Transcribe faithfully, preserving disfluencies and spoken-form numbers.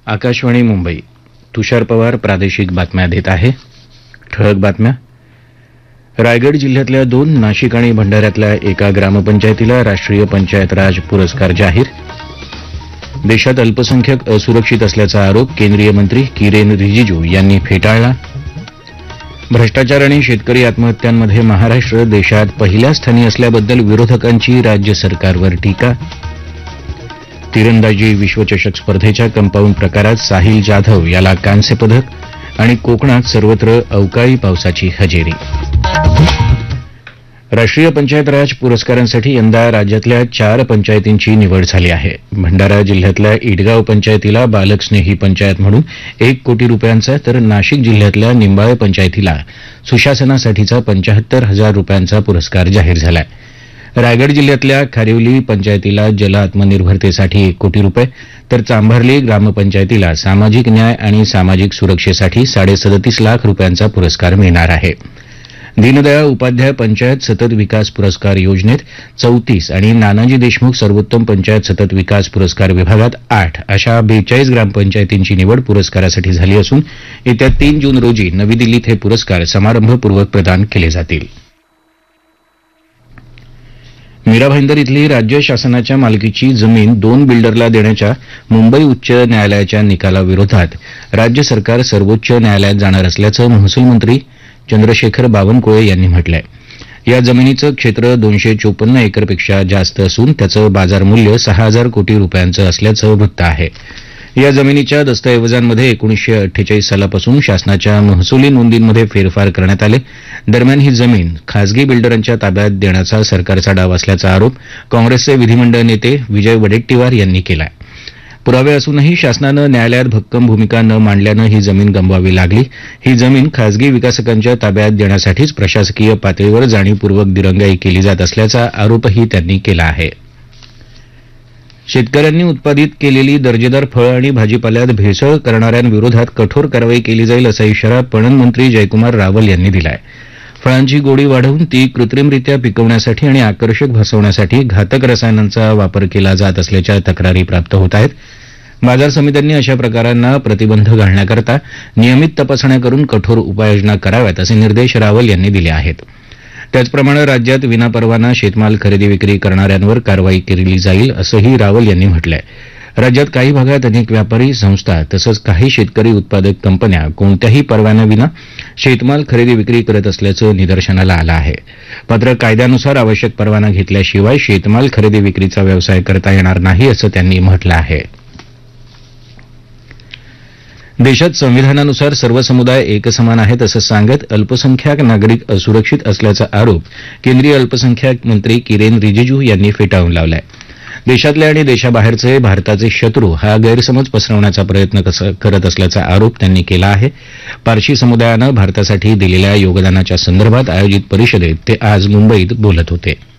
आकाशवाणी मुंबई. तुषार पवार प्रादेशिक बातम्या देत आहे. ठळक बातम्या. रायगड जिल्ह्यातल्या दोन, नाशिक आणि भंडाऱ्यातल्या एका ग्रामपंचायतीला राष्ट्रीय पंचायत राज पुरस्कार जाहीर. देशात अल्पसंख्याक असुरक्षित असल्याचा आरोप केंद्रीय मंत्री किरेन रिजिजू यांनी फेटाळला. भ्रष्टाचार आणि शेतकरी आत्महत्यांमध्ये महाराष्ट्र देशात पहिल्या स्थानी असल्याबद्दल विरोधकांची राज्य सरकारवर टीका. तिरंदाजी विश्वचषक स्पर्धेच्या कंपाऊंड प्रकारात साहिल जाधव याला कांस्य पदक आणि कोकणात सर्वत्र अवकाळी पावसाची हजेरी. राष्ट्रीय पंचायत राज पुरस्कारांसाठी यंदा राज्यातल्या चार पंचायतींची निवड झाली आहे. भंडारा जिल्ह्यातल्या इटगाव पंचायतीला बालकस्नेही पंचायत म्हणून एक कोटी रुपयांचा तर नाशिक जिल्ह्यातल्या निंबाळे पंचायतीला सुशासनासाठीचा पंचाहत्तर हजार रुपयांचा पुरस्कार जाहीर झालाय. रायगड जिल्ह्यातल्या खारिवली पंचायतीला जल आत्मनिर्भरतेसाठी एक कोटी रुपये तर चांभारली ग्रामपंचायतीला सामाजिक न्याय आणि सामाजिक सुरक्षेसाठी साडेसदतीस लाख रुपयांचा पुरस्कार मिळणार आहे. दीनदयाळ उपाध्याय पंचायत सतत विकास पुरस्कार योजनेत चौतीस आणि नानाजी देशमुख सर्वोत्तम पंचायत सतत विकास पुरस्कार विभागात आठ अशा बेचाळीस ग्रामपंचायतींची निवड पुरस्कारासाठी झाली असून येत्या तीन जून रोजी नवी दिल्लीत हे पुरस्कार समारंभपूर्वक प्रदान केले जातील. मीरा भाईंदर इथली राज्य शासनाच्या मालकीची जमीन दोन बिल्डरला देण्याच्या मुंबई उच्च न्यायालयाच्या निकालाविरोधात राज्य सरकार सर्वोच्च न्यायालयात जाणार असल्याचं महसूल मंत्री चंद्रशेखर बावनकुळे यांनी म्हटलंय. या जमिनीचं क्षेत्र दोनशे चोपन्न एकरपेक्षा जास्त असून त्याचं बाजारमूल्य सहा हजार कोटी रुपयांचं असल्याचं वृत्त आहे. या जमिनीच्या दस्तऐवजांमध्ये एकोणीसशे अठ्ठेचाळीस सालापासून शासनाच्या महसुली नोंदींमध्ये फेरफार करण्यात आले. दरम्यान ही जमीन खासगी बिल्डरांच्या ताब्यात देण्याचा सरकारचा डाव असल्याचा आरोप काँग्रेसचे विधिमंडळ नेते विजय वडेट्टीवार यांनी केला. पुरावे असूनही शासनानं न्यायालयात भक्कम भूमिका न मांडल्यानं ही जमीन गमवावी लागली. ही जमीन खासगी विकासकांच्या ताब्यात देण्यासाठीच प्रशासकीय पातळीवर जाणीवपूर्वक दिरंगाई केली जात असल्याचा आरोपही त्यांनी केला आहे. शेतकऱ्यांनी उत्पादित केलेली दर्जेदार फळं आणि भाजीपाल्यात भेसळ करणाऱ्यांविरोधात कठोर कारवाई केली जाईल असा इशारा पणन मंत्री जयकुमार रावल यांनी दिला आहे. फळांची गोडी वाढवून ती कृत्रिमरित्या पिकवण्यासाठी आणि आकर्षक भासवण्यासाठी घातक रसायनांचा वापर केला जात असल्याच्या तक्रारी प्राप्त होत आहेत. बाजार समित्यांनी अशा प्रकारांना प्रतिबंध घालण्याकरता नियमित तपासण्या करून कठोर उपाययोजना कराव्यात असे निर्देश रावल यांनी दिले आहेत. त्याचप्रमाणे राज्यात विनापरवाना शेतमाल खरेदी विक्री करणाऱ्यांवर कारवाई केली जाईल असंही रावल यांनी म्हटलंय. राज्यात काही भागात अनेक व्यापारी संस्था तसंच काही शेतकरी उत्पादक कंपन्या कोणत्याही परवान्याविना शेतमाल खरेदी विक्री करत असल्याचं निदर्शनाला आलं आहे. मात्र कायद्यानुसार आवश्यक परवाना घेतल्याशिवाय शेतमाल खरेदी विक्रीचा व्यवसाय करता येणार नाही असं त्यांनी म्हटलं आहे. देशात संविधानानुसार सर्व समुदाय एकसमान आहेत असं सांगत अल्पसंख्याक नागरिक असुरक्षित असल्याचा आरोप केंद्रीय अल्पसंख्याक मंत्री किरेन रिजिजू यांनी फेटाळून लावला आहे. देशातले आणि देशाबाहेरचे भारताचे शत्रू हा गैरसमज पसरवण्याचा प्रयत्न करत असल्याचा आरोप त्यांनी केला आहे. पारशी समुदायानं भारतासाठी दिलेल्या योगदानाच्या संदर्भात आयोजित परिषदेत ते आज मुंबईत बोलत होते.